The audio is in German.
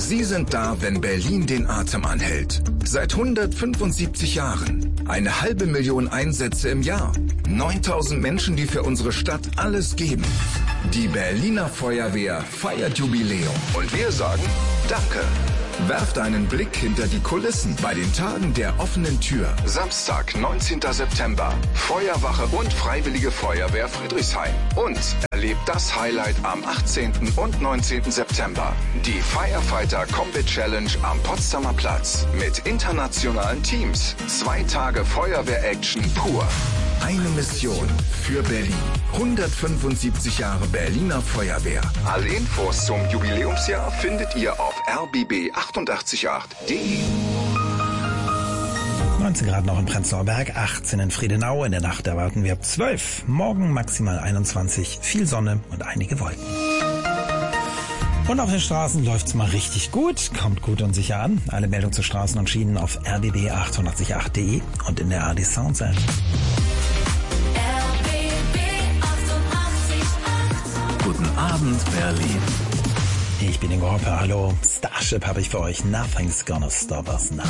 Sie sind da, wenn Berlin den Atem anhält. Seit 175 Jahren. 500.000 Einsätze im Jahr. 9.000 Menschen, die für unsere Stadt alles geben. Die Berliner Feuerwehr feiert Jubiläum. Und wir sagen Danke. Werft einen Blick hinter die Kulissen bei den Tagen der offenen Tür. Samstag, 19. September. Feuerwache und Freiwillige Feuerwehr Friedrichshain. Und erlebt das Highlight am 18. und 19. September. Die Firefighter Combat Challenge am Potsdamer Platz. Mit internationalen Teams. 2 Tage Feuerwehr-Action pur. Eine Mission für Berlin. 175 Jahre Berliner Feuerwehr. Alle Infos zum Jubiläumsjahr findet ihr auf rbb888.de. 19 Grad noch in Prenzlauer Berg, 18 in Friedenau. In der Nacht erwarten wir 12. Morgen maximal 21. Viel Sonne und einige Wolken. Und auf den Straßen läuft's mal richtig gut, kommt gut und sicher an. Alle Meldungen zu Straßen und Schienen auf rbb888.de und in der ARD Sounds-App. Guten Abend, Berlin. Ich bin Ingo Hoppe, hallo. Starship habe ich für euch. Nothing's gonna stop us now.